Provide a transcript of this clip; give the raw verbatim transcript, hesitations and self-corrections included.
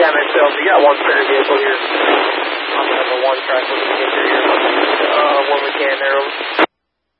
Yeah, myself. We got one spare vehicle here on the number one track. We're going to get there here uh, when we can there.